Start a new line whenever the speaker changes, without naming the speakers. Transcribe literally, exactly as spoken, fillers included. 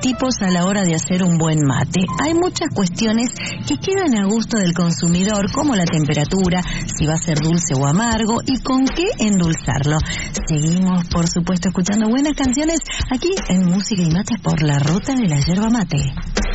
tipos a la hora de hacer un buen mate. Hay muchas cuestiones que quedan a gusto del consumidor, como la temperatura, si va a ser dulce o amargo y con qué endulzarlo. Seguimos, por supuesto, escuchando buenas canciones aquí en Música y Mates por la Ruta de la Yerba Mate.